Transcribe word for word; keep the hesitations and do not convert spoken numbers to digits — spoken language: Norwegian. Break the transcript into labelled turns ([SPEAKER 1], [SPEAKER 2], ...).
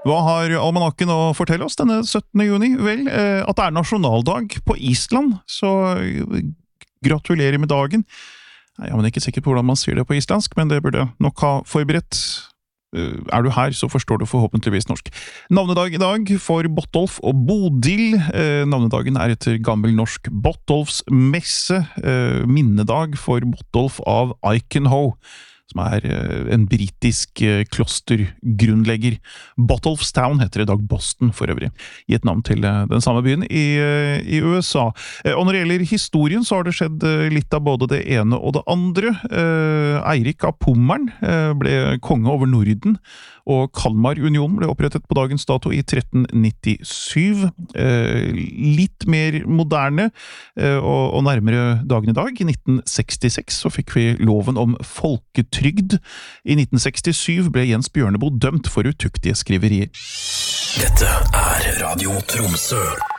[SPEAKER 1] Hva har almanakken å fortelle oss denne syttende juni? Vel, eh, at det er nasjonaldag på Island, så gratulerer med dagen. Jeg er ikke sikker på hvordan man sier det på islandsk, men det burde nok ha forberedt. Er du her, så forstår du forhåpentligvis norsk. Navnedag i dag for Bottolf og Bodil. Eh, navnedagen er etter gammel norsk Bottolfs messe. Eh, minnedag for Bottolf av Ivanhoe, som er en britisk klostergrunnlegger. Bottolfstown heter det i dag, Boston for øvrig, i et navn til den samme byen i, i U S A. Og når det gjelder historien, så har det skjedd litt av både det ene og det andre. Eirik av Pommern ble konge over Norden, og Kalmarunionen ble opprettet på dagens dato i tretten nittisyv. Litt mer moderne og nærmere dagen i dag. I nitten sekstiseks så fikk vi loven om folketrygd. I nitten sekstisju ble Jens Bjørneboe dømt for utuktige skriverier.
[SPEAKER 2] Dette er Radio Tromsø.